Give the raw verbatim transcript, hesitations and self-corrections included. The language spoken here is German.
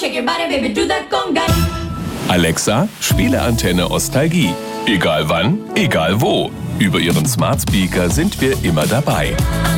shake your body, baby, do that conga. Alexa, spiele Antenne Ostalgie. Egal wann, egal wo. Über Ihren Smart Speaker sind wir immer dabei.